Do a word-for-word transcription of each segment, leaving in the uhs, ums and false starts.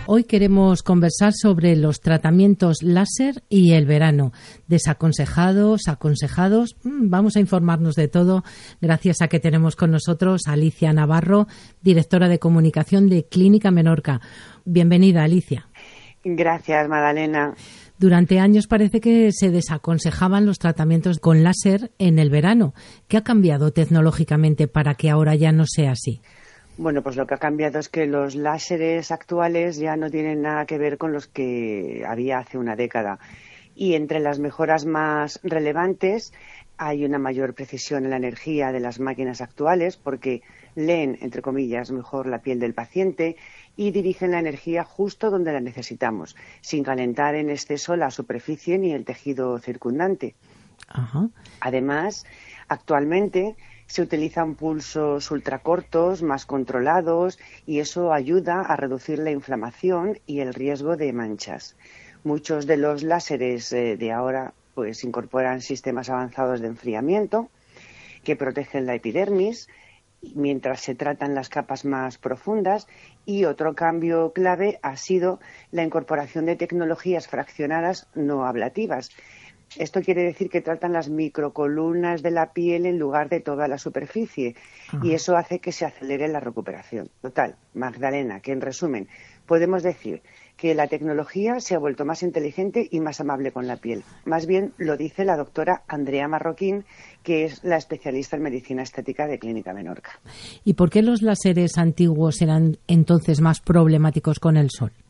Hoy queremos conversar sobre los tratamientos láser y el verano. Desaconsejados, aconsejados, vamos a informarnos de todo gracias a que tenemos con nosotros a Alicia Navarro, directora de comunicación de Clínica Menorca. Bienvenida, Alicia. Gracias, Magdalena. Durante años parece que se desaconsejaban los tratamientos con láser en el verano. ¿Qué ha cambiado tecnológicamente para que ahora ya no sea así? Bueno, pues lo que ha cambiado es que los láseres actuales ya no tienen nada que ver con los que había hace una década. Y entre las mejoras más relevantes hay una mayor precisión en la energía de las máquinas actuales porque leen, entre comillas, mejor la piel del paciente y dirigen la energía justo donde la necesitamos, sin calentar en exceso la superficie ni el tejido circundante. Ajá. Además, actualmente se utilizan pulsos ultracortos, más controlados, y eso ayuda a reducir la inflamación y el riesgo de manchas. Muchos de los láseres eh, de ahora pues incorporan sistemas avanzados de enfriamiento que protegen la epidermis mientras se tratan las capas más profundas, y otro cambio clave ha sido la incorporación de tecnologías fraccionadas no ablativas. Esto quiere decir que tratan las microcolumnas de la piel en lugar de toda la superficie. Ajá. Y eso hace que se acelere la recuperación. Total, Magdalena, que en resumen podemos decir que la tecnología se ha vuelto más inteligente y más amable con la piel. Más bien lo dice la doctora Andrea Marroquín, que es la especialista en medicina estética de Clínica Menorca. ¿Y por qué los láseres antiguos eran entonces más problemáticos con el sol?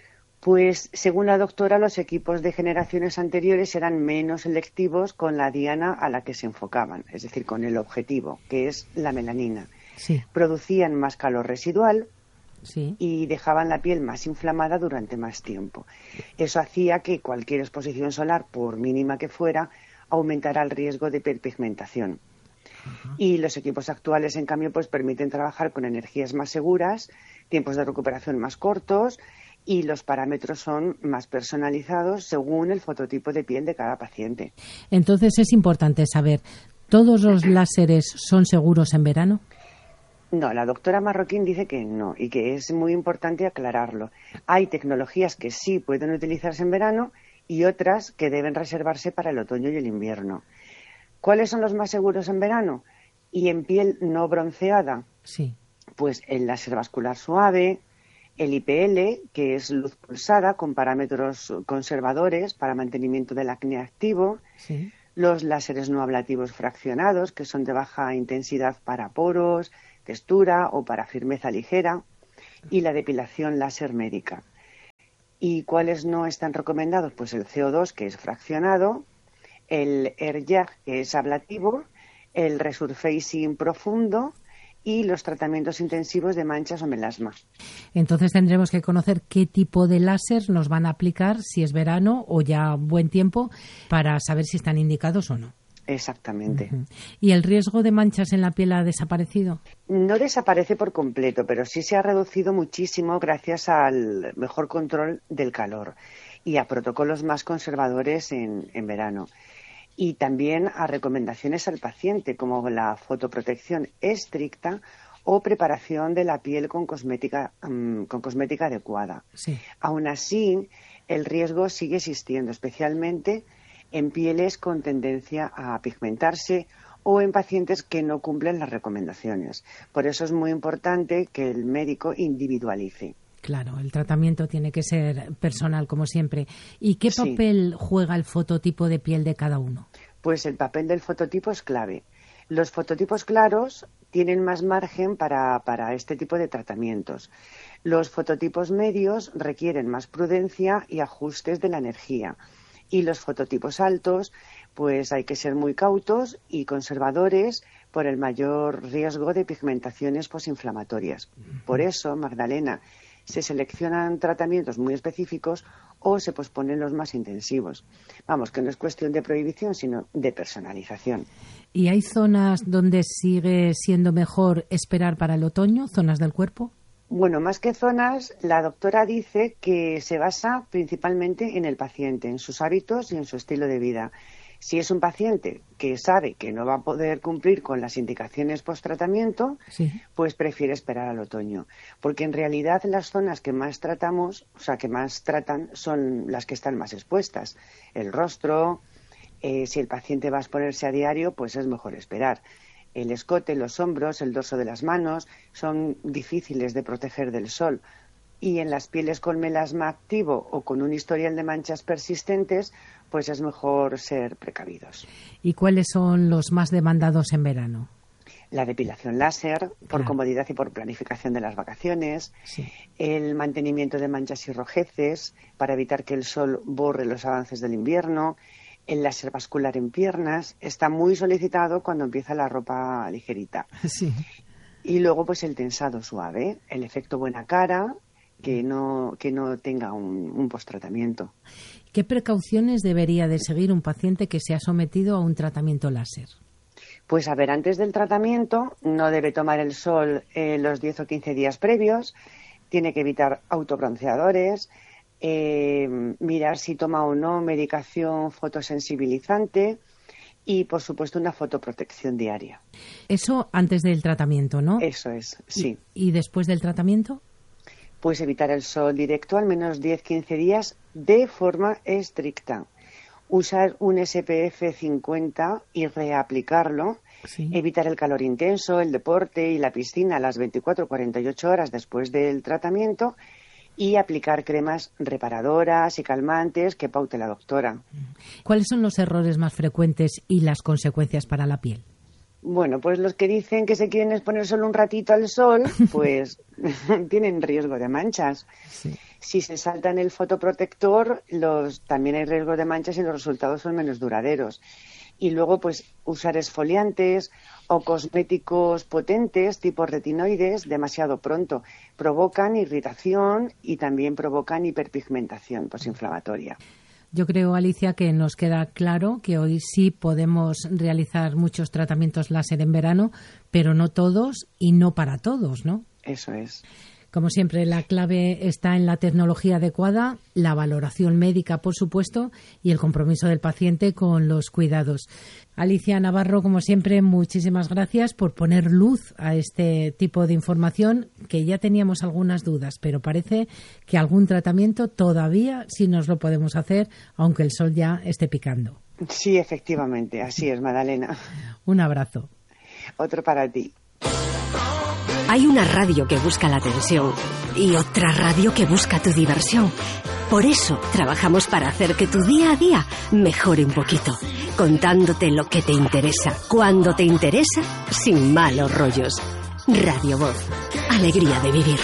Pues, según la doctora, los equipos de generaciones anteriores eran menos selectivos con la diana a la que se enfocaban, es decir, con el objetivo, que es la melanina. Sí. Producían más calor residual, sí, y dejaban la piel más inflamada durante más tiempo. Eso hacía que cualquier exposición solar, por mínima que fuera, aumentara el riesgo de hiperpigmentación. Ajá. Y los equipos actuales, en cambio, pues permiten trabajar con energías más seguras, tiempos de recuperación más cortos, y los parámetros son más personalizados según el fototipo de piel de cada paciente. Entonces es importante saber, ¿todos los láseres son seguros en verano? No, la doctora Marroquín dice que no y que es muy importante aclararlo. Hay tecnologías que sí pueden utilizarse en verano y otras que deben reservarse para el otoño y el invierno. ¿Cuáles son los más seguros en verano? Y en piel no bronceada, sí, pues el láser vascular suave, el I P L, que es luz pulsada con parámetros conservadores para mantenimiento del acné activo, sí, los láseres no ablativos fraccionados, que son de baja intensidad para poros, textura o para firmeza ligera, y la depilación láser médica. ¿Y cuáles no están recomendados? Pues el C O dos, que es fraccionado, el R Y A G, que es ablativo, el resurfacing profundo y los tratamientos intensivos de manchas o melasma. Entonces tendremos que conocer qué tipo de láser nos van a aplicar, si es verano o ya buen tiempo, para saber si están indicados o no. Exactamente. Uh-huh. ¿Y el riesgo de manchas en la piel ha desaparecido? No desaparece por completo, pero sí se ha reducido muchísimo gracias al mejor control del calor y a protocolos más conservadores en, en verano. Y también a recomendaciones al paciente, como la fotoprotección estricta o preparación de la piel con cosmética, um, con cosmética adecuada. Sí. Aún así, el riesgo sigue existiendo, especialmente en pieles con tendencia a pigmentarse o en pacientes que no cumplen las recomendaciones. Por eso es muy importante que el médico individualice. Claro, el tratamiento tiene que ser personal, como siempre. ¿Y qué papel sí. juega el fototipo de piel de cada uno? Pues el papel del fototipo es clave. Los fototipos claros tienen más margen para, para este tipo de tratamientos. Los fototipos medios requieren más prudencia y ajustes de la energía. Y los fototipos altos, pues hay que ser muy cautos y conservadores por el mayor riesgo de pigmentaciones posinflamatorias. Por eso, Magdalena, se seleccionan tratamientos muy específicos o se posponen los más intensivos. Vamos, que no es cuestión de prohibición, sino de personalización. ¿Y hay zonas donde sigue siendo mejor esperar para el otoño, zonas del cuerpo? Bueno, más que zonas, la doctora dice que se basa principalmente en el paciente, en sus hábitos y en su estilo de vida. Si es un paciente que sabe que no va a poder cumplir con las indicaciones post-tratamiento, sí. pues prefiere esperar al otoño. Porque en realidad las zonas que más tratamos, o sea, que más tratan, son las que están más expuestas. El rostro, eh, si el paciente va a exponerse a diario, pues es mejor esperar. El escote, los hombros, el dorso de las manos son difíciles de proteger del sol. Y en las pieles con melasma activo o con un historial de manchas persistentes, pues es mejor ser precavidos. ¿Y cuáles son los más demandados en verano? La depilación láser, por claro. comodidad y por planificación de las vacaciones, sí. el mantenimiento de manchas y rojeces para evitar que el sol borre los avances del invierno, el láser vascular en piernas, está muy solicitado cuando empieza la ropa ligerita. Sí. Y luego pues el tensado suave, el efecto buena cara, que no, que no tenga un, un post-tratamiento. ¿Qué precauciones debería de seguir un paciente que se ha sometido a un tratamiento láser? Pues a ver, antes del tratamiento no debe tomar el sol eh, los diez o quince días previos, tiene que evitar autobronceadores, eh, mirar si toma o no medicación fotosensibilizante y, por supuesto, una fotoprotección diaria. Eso antes del tratamiento, ¿no? Eso es, sí. ¿Y, y después del tratamiento? Pues evitar el sol directo al menos diez a quince días de forma estricta. Usar un S P F cincuenta y reaplicarlo. Sí. Evitar el calor intenso, el deporte y la piscina a las veinticuatro a cuarenta y ocho horas después del tratamiento y aplicar cremas reparadoras y calmantes que paute la doctora. ¿Cuáles son los errores más frecuentes y las consecuencias para la piel? Bueno, pues los que dicen que se quieren exponer solo un ratito al sol, pues tienen riesgo de manchas. Sí. Si se saltan el fotoprotector, los, también hay riesgo de manchas y los resultados son menos duraderos. Y luego, pues, usar esfoliantes o cosméticos potentes, tipo retinoides, demasiado pronto. Provocan irritación y también provocan hiperpigmentación posinflamatoria. Yo creo, Alicia, que nos queda claro que hoy sí podemos realizar muchos tratamientos láser en verano, pero no todos y no para todos, ¿no? Eso es. Como siempre, la clave está en la tecnología adecuada, la valoración médica, por supuesto, y el compromiso del paciente con los cuidados. Alicia Navarro, como siempre, muchísimas gracias por poner luz a este tipo de información, que ya teníamos algunas dudas, pero parece que algún tratamiento todavía sí nos lo podemos hacer, aunque el sol ya esté picando. Sí, efectivamente, así es, Madalena. Un abrazo. Otro para ti. Hay una radio que busca la atención y otra radio que busca tu diversión. Por eso trabajamos para hacer que tu día a día mejore un poquito, contándote lo que te interesa, cuando te interesa, sin malos rollos. Radio Voz, alegría de vivir.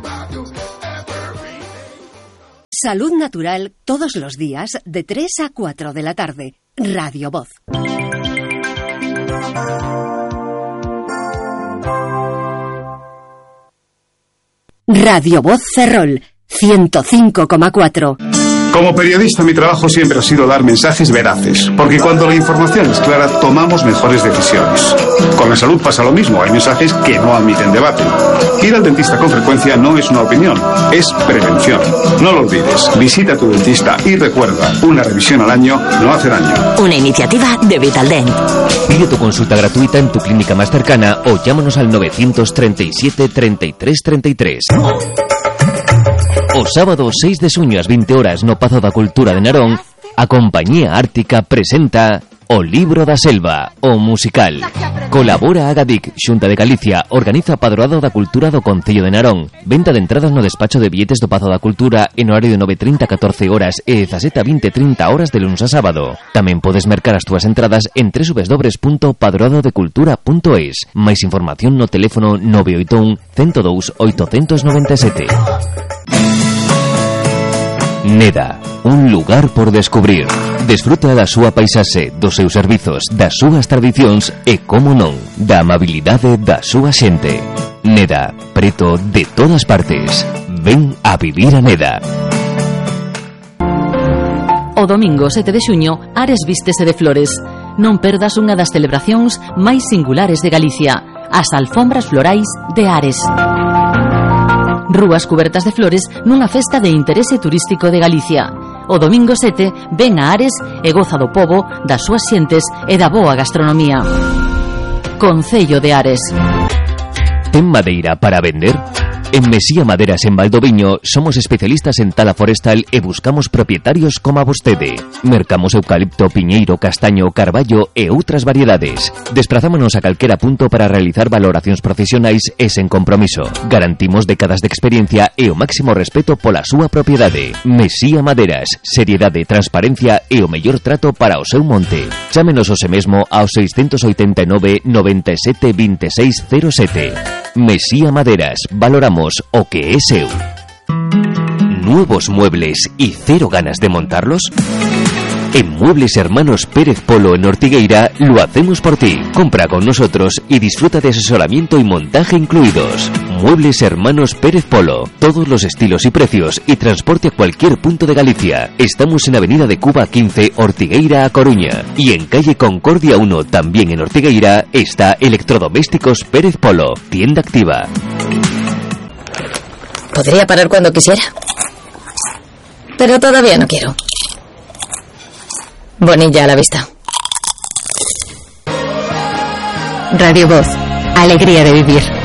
Salud natural todos los días de tres a cuatro de la tarde. Radio Voz. Radio Voz Ferrol, ciento cinco coma cuatro. Como periodista, mi trabajo siempre ha sido dar mensajes veraces, porque cuando la información es clara, tomamos mejores decisiones. Con la salud pasa lo mismo, hay mensajes que no admiten debate. Ir al dentista con frecuencia no es una opinión, es prevención. No lo olvides, visita a tu dentista y recuerda, una revisión al año no hace daño. Una iniciativa de Vitaldent. Pide tu consulta gratuita en tu clínica más cercana o llámanos al novecientos treinta y siete treinta y tres treinta y tres. O sábado seis de suño ás vinte horas no Pazo da Cultura de Narón, a Compañía Ártica presenta O Libro da Selva, o musical. Colabora Agadic, Xunta de Galicia, organiza Padroado da Cultura do Concello de Narón. Venta de entradas no despacho de billetes do Pazo da Cultura en horario de nove e trinta a catorce horas e dezasete a vinte e trinta horas de lunes a sábado. Tamén podes mercar as túas entradas en doble u doble u doble u punto padroado de cultura punto es. Máis información no teléfono nove oito un, cento dous, oitocentos noventa e sete. Neda, un lugar por descubrir. Desfruta da súa paisaxe, dos seus servizos, das súas tradicións e, como non, da amabilidade da súa xente. Neda, preto de todas partes. Ven a vivir a Neda. O domingo sete de xuño, Ares vístese de flores. Non perdas unha das celebracións máis singulares de Galicia, as alfombras florais de Ares. Rúas cubertas de flores nunha festa de interese turístico de Galicia. O domingo sete, ven a Ares e goza do pobo, das súas xentes e da boa gastronomía. Concello de Ares. Ten madeira para vender? En Mesía Maderas en Valdoviño somos especialistas en tala forestal e buscamos propietarios como a vostede. Mercamos eucalipto, piñeiro, castaño, carballo e outras variedades. Desprazámonos a calquera punto para realizar valoracións profesionais e sen compromiso. Garantimos décadas de experiencia e o máximo respeto pola súa propiedade. Mesía Maderas, seriedade, transparencia e o mellor trato para o seu monte. Chámenos hoxe mesmo ao seiscentos oitenta e nove, noventa e sete, vinte e seis cero sete. Mesía Maderas, valoramos o que é seu. ¿Nuevos muebles y cero ganas de montarlos? En Muebles Hermanos Pérez Polo en Ortigueira lo hacemos por ti. Compra con nosotros y disfruta de asesoramiento y montaje incluidos. Muebles Hermanos Pérez Polo. Todos los estilos y precios y transporte a cualquier punto de Galicia. Estamos en Avenida de Cuba quince, Ortigueira, A Coruña. Y en calle Concordia uno, también en Ortigueira, está Electrodomésticos Pérez Polo. Tienda activa. Podría parar cuando quisiera, pero todavía no quiero. Bonilla a la vista. Radio Voz. Alegría de vivir.